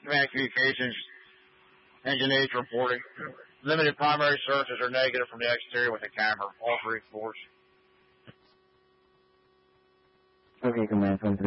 command communications. Engine aids reporting. Limited primary sources are negative from the exterior with the camera. All 3 floors. Okay, Command 1-3.